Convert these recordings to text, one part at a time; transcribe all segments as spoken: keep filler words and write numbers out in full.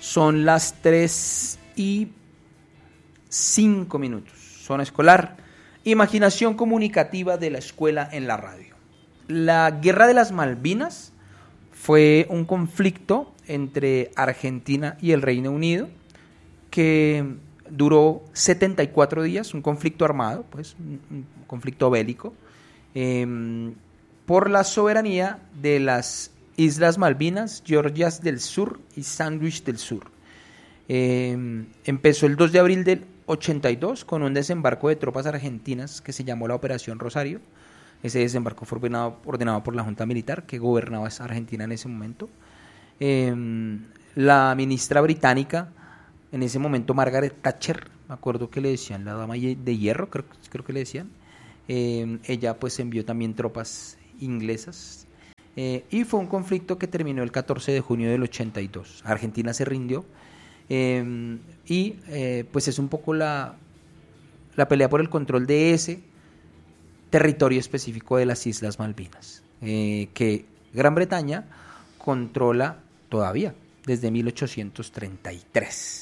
Son las tres y cinco minutos. Zona escolar. Imaginación comunicativa de la escuela en la radio. La Guerra de las Malvinas fue un conflicto entre Argentina y el Reino Unido que duró setenta y cuatro días, un conflicto armado, pues, un conflicto bélico, eh, por la soberanía de las Islas Malvinas, Georgias del Sur y Sandwich del Sur. Eh, empezó el dos de abril del ochenta y dos con un desembarco de tropas argentinas que se llamó la Operación Rosario. Ese desembarco fue ordenado, ordenado por la Junta Militar que gobernaba Argentina en ese momento. Eh, la ministra británica, en ese momento Margaret Thatcher, me acuerdo que le decían la dama de hierro, creo, creo que le decían, eh, ella pues envió también tropas inglesas, eh, y fue un conflicto que terminó el catorce de junio del ochenta y dos. Argentina se rindió, eh, y eh, pues es un poco la, la pelea por el control de ese territorio específico de las Islas Malvinas, eh, que Gran Bretaña controla todavía desde mil ochocientos treinta y tres.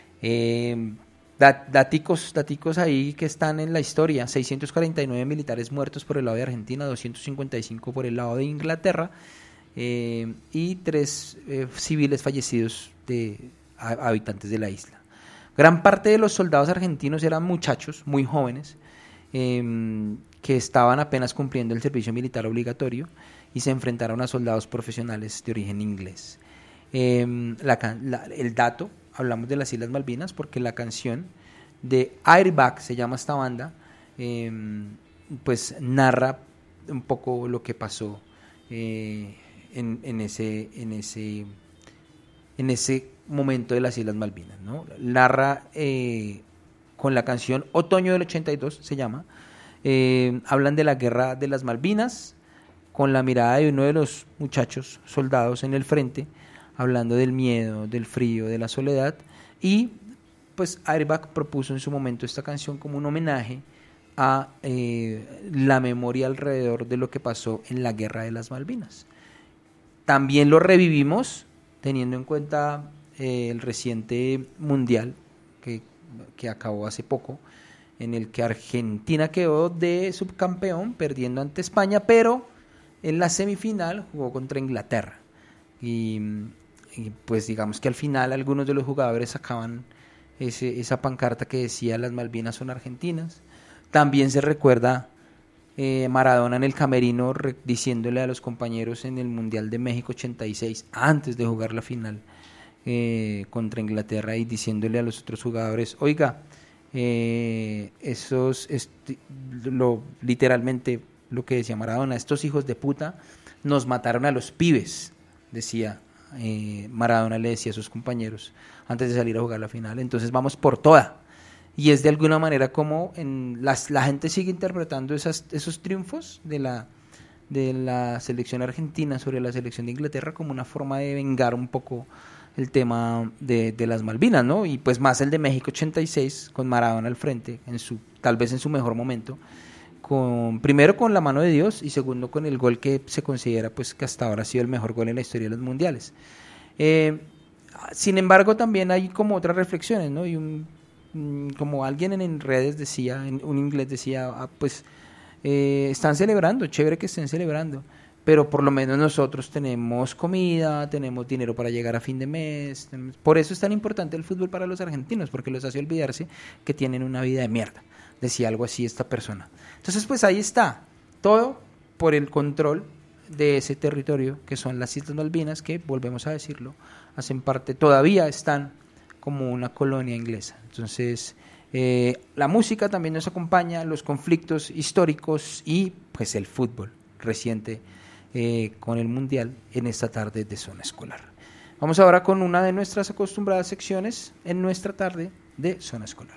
Eh, dat, daticos, daticos ahí que están en la historia: seiscientos cuarenta y nueve militares muertos por el lado de Argentina, doscientos cincuenta y cinco por el lado de Inglaterra, eh, y tres eh, civiles fallecidos de a, habitantes de la isla. Gran parte de los soldados argentinos eran muchachos muy jóvenes, eh, que estaban apenas cumpliendo el servicio militar obligatorio y se enfrentaron a soldados profesionales de origen inglés. Eh, la, la, el dato, hablamos de las Islas Malvinas porque la canción de Airbag, se llama esta banda, eh, pues narra un poco lo que pasó eh, en, en, ese, en, ese, en ese momento de las Islas Malvinas, ¿no? Narra eh, con la canción Otoño del ochenta y dos, se llama, eh, hablan de la Guerra de las Malvinas con la mirada de uno de los muchachos soldados en el frente, hablando del miedo, del frío, de la soledad, y pues Airbag propuso en su momento esta canción como un homenaje a eh, la memoria alrededor de lo que pasó en la Guerra de las Malvinas. También lo revivimos teniendo en cuenta eh, el reciente mundial que, que acabó hace poco, en el que Argentina quedó de subcampeón perdiendo ante España, pero en la semifinal jugó contra Inglaterra. Y Y pues digamos que al final algunos de los jugadores sacaban ese, esa pancarta que decía las Malvinas son argentinas. También se recuerda eh, Maradona en el camerino re, diciéndole a los compañeros en el Mundial de México ochenta y seis, antes de jugar la final eh, contra Inglaterra, y diciéndole a los otros jugadores, oiga, eh, esos, este, lo, literalmente lo que decía Maradona, estos hijos de puta nos mataron a los pibes, decía Eh, Maradona, le decía a sus compañeros antes de salir a jugar la final. Entonces vamos por toda, y es de alguna manera como en las, la gente sigue interpretando esas, esos triunfos de la, de la selección argentina sobre la selección de Inglaterra como una forma de vengar un poco el tema de, de las Malvinas, ¿no? Y pues más el de México ochenta y seis con Maradona al frente, en su, tal vez en su mejor momento, con, primero con la mano de Dios y segundo con el gol que se considera pues que hasta ahora ha sido el mejor gol en la historia de los mundiales. Eh, sin embargo, también hay como otras reflexiones, ¿no? Y un, como alguien en, en redes decía, en, un inglés decía, ah, pues eh, están celebrando, chévere que estén celebrando, pero por lo menos nosotros tenemos comida, tenemos dinero para llegar a fin de mes. Tenemos, por eso es tan importante el fútbol para los argentinos, porque los hace olvidarse que tienen una vida de mierda. Decía algo así esta persona. Entonces, pues ahí está, todo por el control de ese territorio que son las Islas Malvinas, que, volvemos a decirlo, hacen parte, todavía están como una colonia inglesa. Entonces, eh, la música también nos acompaña, los conflictos históricos y pues el fútbol reciente eh, con el Mundial en esta tarde de Zona Escolar. Vamos ahora con una de nuestras acostumbradas secciones en nuestra tarde de Zona Escolar.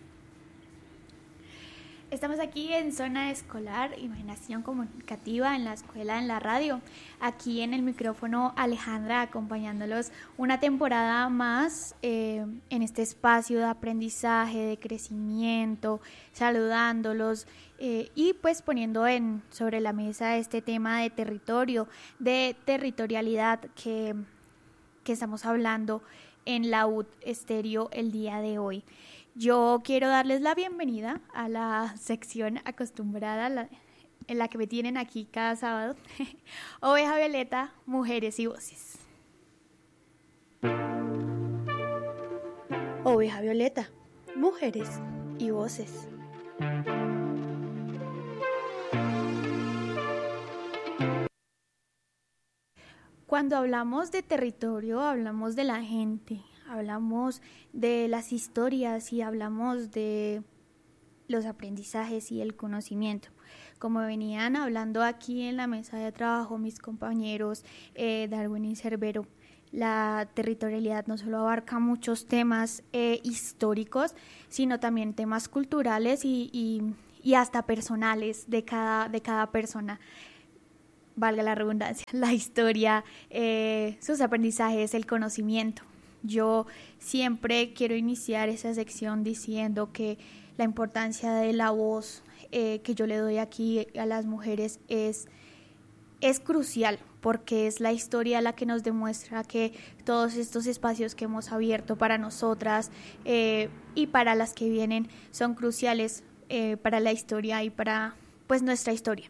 Estamos aquí en Zona Escolar, Imaginación Comunicativa en la escuela, en la radio. Aquí en el micrófono Alejandra, acompañándolos una temporada más eh, en este espacio de aprendizaje, de crecimiento, saludándolos eh, y pues poniendo en sobre la mesa este tema de territorio, de territorialidad que, que estamos hablando en Laúd Estéreo el día de hoy. Yo quiero darles la bienvenida a la sección acostumbrada la, en la que me tienen aquí cada sábado, Oveja Violeta, Mujeres y Voces. Oveja Violeta, Mujeres y Voces. Cuando hablamos de territorio, hablamos de la gente, hablamos de las historias y hablamos de los aprendizajes y el conocimiento. Como venían hablando aquí en la mesa de trabajo mis compañeros eh, Darwin y Cerbero, la territorialidad no solo abarca muchos temas eh, históricos, sino también temas culturales y, y, y hasta personales de cada, de cada persona. Valga la redundancia, la historia, eh, sus aprendizajes, el conocimiento. Yo siempre quiero iniciar esa sección diciendo que la importancia de la voz eh, que yo le doy aquí a las mujeres es, es crucial, porque es la historia la que nos demuestra que todos estos espacios que hemos abierto para nosotras eh, y para las que vienen son cruciales eh, para la historia y para pues nuestra historia.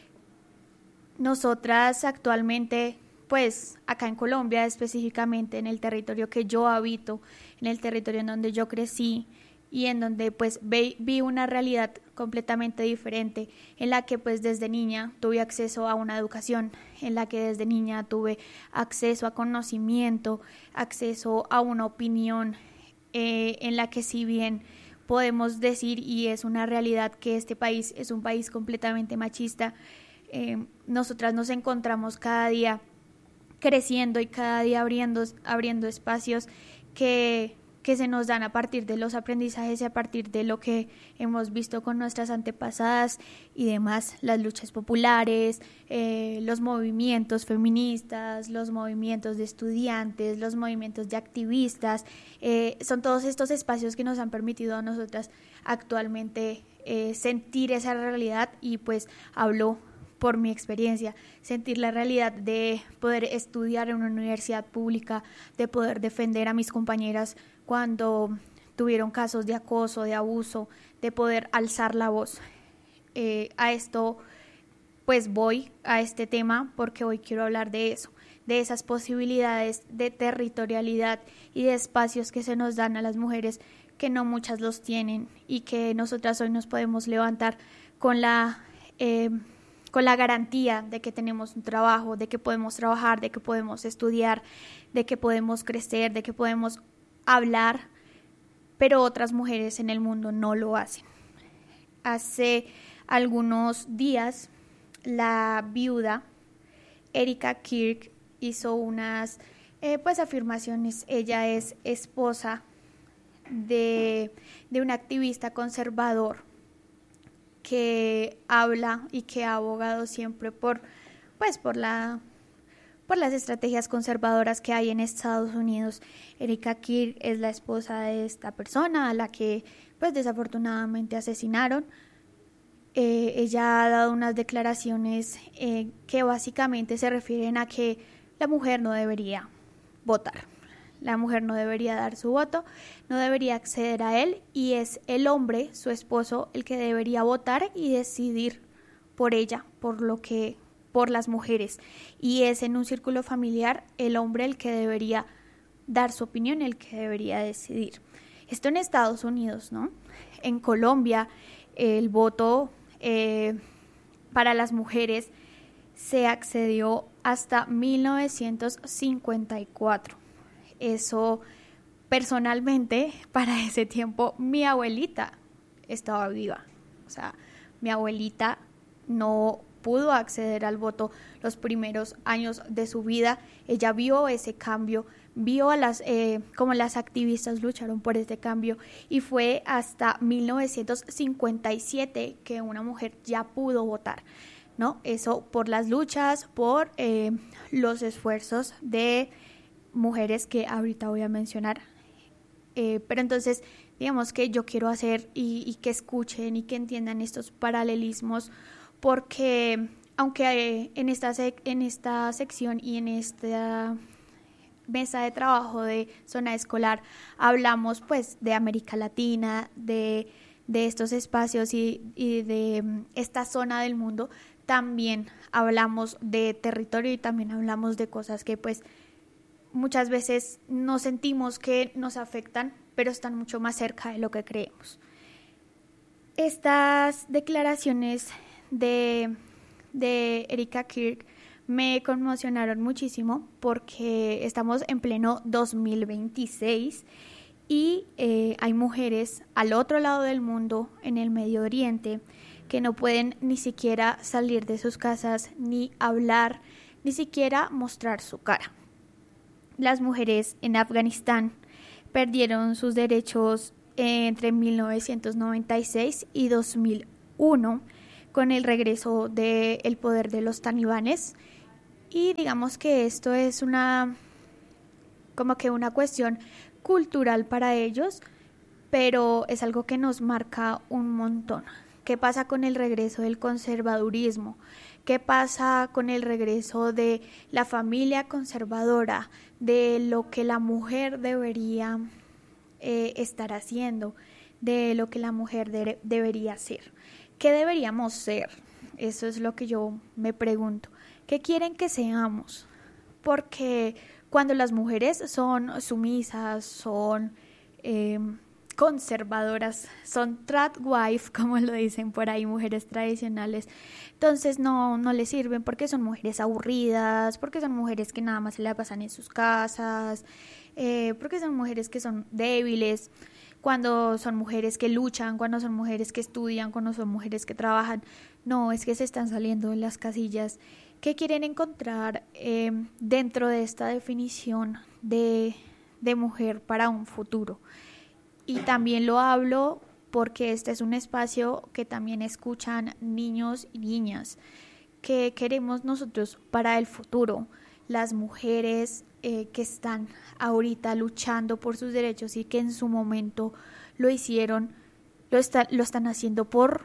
Nosotras actualmente, pues acá en Colombia específicamente, en el territorio que yo habito, en el territorio en donde yo crecí y en donde pues vi, vi una realidad completamente diferente, en la que pues desde niña tuve acceso a una educación, en la que desde niña tuve acceso a conocimiento, acceso a una opinión, eh, en la que si bien podemos decir, y es una realidad, que este país es un país completamente machista, Eh, nosotras nos encontramos cada día creciendo y cada día abriendo, abriendo espacios que, que se nos dan a partir de los aprendizajes y a partir de lo que hemos visto con nuestras antepasadas y demás, las luchas populares, eh, los movimientos feministas, los movimientos de estudiantes, los movimientos de activistas, eh, son todos estos espacios que nos han permitido a nosotras actualmente eh, sentir esa realidad y pues hablo por mi experiencia, sentir la realidad de poder estudiar en una universidad pública, de poder defender a mis compañeras cuando tuvieron casos de acoso, de abuso, de poder alzar la voz. Eh, a esto, pues voy a este tema porque hoy quiero hablar de eso, de esas posibilidades de territorialidad y de espacios que se nos dan a las mujeres que no muchas los tienen y que nosotras hoy nos podemos levantar con la eh, con la garantía de que tenemos un trabajo, de que podemos trabajar, de que podemos estudiar, de que podemos crecer, de que podemos hablar, pero otras mujeres en el mundo no lo hacen. Hace algunos días, la viuda Erika Kirk hizo unas eh, pues afirmaciones. Ella es esposa de, de un activista conservador que habla y que ha abogado siempre por, pues, por, la, por las estrategias conservadoras que hay en Estados Unidos. Erika Kirk es la esposa de esta persona a la que pues, desafortunadamente asesinaron. Eh, ella ha dado unas declaraciones eh, que básicamente se refieren a que la mujer no debería votar. La mujer no debería dar su voto, no debería acceder a él y es el hombre, su esposo, el que debería votar y decidir por ella, por lo que, por las mujeres. Y es en un círculo familiar el hombre el que debería dar su opinión, el que debería decidir. Esto en Estados Unidos, ¿no? En Colombia el voto eh, para las mujeres se accedió hasta mil novecientos cincuenta y cuatro. Eso, personalmente, para ese tiempo, mi abuelita estaba viva. O sea, mi abuelita no pudo acceder al voto los primeros años de su vida. Ella vio ese cambio, vio a las, eh, cómo las activistas lucharon por este cambio y fue hasta mil novecientos cincuenta y siete que una mujer ya pudo votar, ¿no? Eso por las luchas, por eh, los esfuerzos de mujeres que ahorita voy a mencionar, eh, pero entonces digamos que yo quiero hacer y, y que escuchen y que entiendan estos paralelismos, porque aunque eh, en esta sec- en esta sección y en esta mesa de trabajo de Zona Escolar hablamos pues de América Latina, de, de estos espacios y, y de um, esta zona del mundo, también hablamos de territorio y también hablamos de cosas que pues muchas veces no sentimos que nos afectan, pero están mucho más cerca de lo que creemos. Estas declaraciones de, de Erika Kirk me conmocionaron muchísimo porque estamos en pleno dos mil veintiséis y eh, hay mujeres al otro lado del mundo, en el Medio Oriente, que no pueden ni siquiera salir de sus casas, ni hablar, ni siquiera mostrar su cara. Las mujeres en Afganistán perdieron sus derechos entre mil novecientos noventa y seis y dos mil uno con el regreso del poder de los talibanes, y digamos que esto es una como que una cuestión cultural para ellos, pero es algo que nos marca un montón. ¿Qué pasa con el regreso del conservadurismo? ¿Qué pasa con el regreso de la familia conservadora, de lo que la mujer debería eh, estar haciendo, de lo que la mujer de- debería ser? ¿Qué deberíamos ser? Eso es lo que yo me pregunto. ¿Qué quieren que seamos? Porque cuando las mujeres son sumisas, son eh, conservadoras, son tradwife, como lo dicen por ahí, mujeres tradicionales, entonces no, no les sirven porque son mujeres aburridas, porque son mujeres que nada más se la pasan en sus casas, eh, porque son mujeres que son débiles. Cuando son mujeres que luchan, cuando son mujeres que estudian, cuando son mujeres que trabajan, no, es que se están saliendo de las casillas. ¿Qué quieren encontrar eh, dentro de esta definición de, de mujer para un futuro? Y también lo hablo porque este es un espacio que también escuchan niños y niñas. ¿Qué queremos nosotros para el futuro? Las mujeres eh, que están ahorita luchando por sus derechos y que en su momento lo hicieron, lo, está, lo están haciendo por,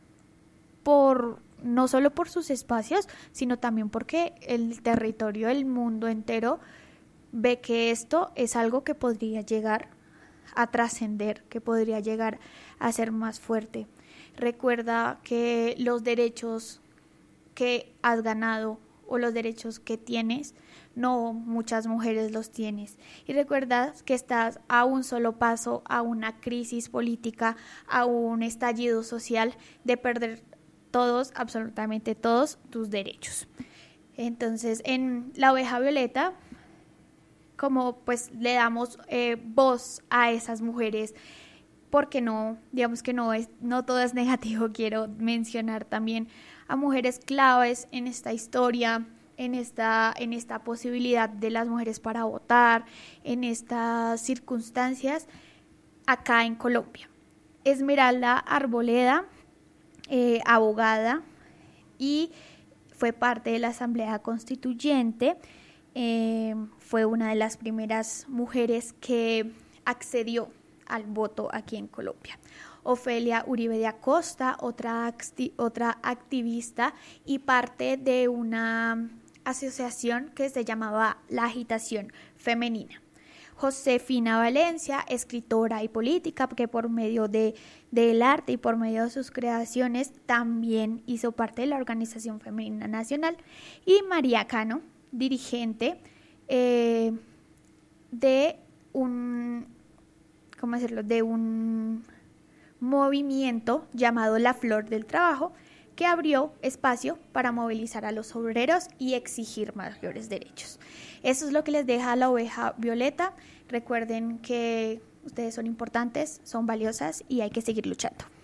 por, no solo por sus espacios, sino también porque el territorio, el mundo entero ve que esto es algo que podría llegar a trascender, que podría llegar a ser más fuerte. Recuerda que los derechos que has ganado o los derechos que tienes, no muchas mujeres los tienes. Y recuerda que estás a un solo paso, a una crisis política, a un estallido social de perder todos, absolutamente todos tus derechos. Entonces, en La Oveja Violeta, como pues le damos eh, voz a esas mujeres, porque no, digamos que no es, no todo es negativo, quiero mencionar también a mujeres claves en esta historia, en esta, en esta posibilidad de las mujeres para votar, en estas circunstancias acá en Colombia. Esmeralda Arboleda, eh, abogada, y fue parte de la Asamblea Constituyente, eh, fue una de las primeras mujeres que accedió al voto aquí en Colombia. Ofelia Uribe de Acosta, otra, acti- otra activista y parte de una asociación que se llamaba La Agitación Femenina. Josefina Valencia, escritora y política, que por medio de, del arte y por medio de sus creaciones también hizo parte de la Organización Femenina Nacional. Y María Cano, dirigente eh, de un, ¿cómo decirlo?, de un movimiento llamado La Flor del Trabajo, que abrió espacio para movilizar a los obreros y exigir mayores derechos. Eso es lo que les deja La Oveja Violeta. Recuerden que ustedes son importantes, son valiosas y hay que seguir luchando.